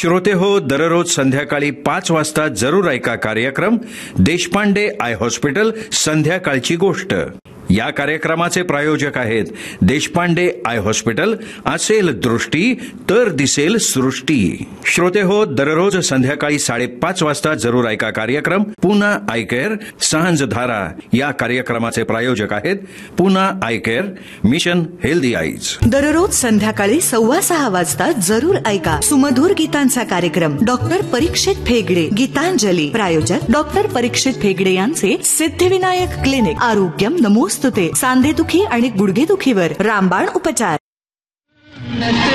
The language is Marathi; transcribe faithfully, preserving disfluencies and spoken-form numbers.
श्रोते हो, दररोज संध्याकाळी पाच वाजता जरूर ऐका कार्यक्रम देशपांडे आय हॉस्पिटल संध्याकाळची गोष्ट. या कार्यक्रमाचे प्रायोजक आहेत देशपांडे आय हॉस्पिटल. असेल दृष्टी तर दिसेल सृष्टी. श्रोते हो, दररोज संध्याकाळी साडेपाच वाजता जरूर ऐका कार्यक्रम पुन्हा आय केअर सांझ धारा. या कार्यक्रमाचे प्रायोजक आहेत पुन्हा I care, mission healthy eyes. दररोज संध्याकाळी सव्वा सहा वाजता जरूर ऐका सुमधुर गीतांचा कार्यक्रम डॉक्टर परीक्षित फेगडे गीतांजली. प्रायोजक डॉक्टर परीक्षित फेगडे यांचे सिद्धिविनायक क्लिनिक. आरोग्यम नमोस्तुते. सांधेदुखी आणि गुडघेदुखीवर रामबाण उपचार.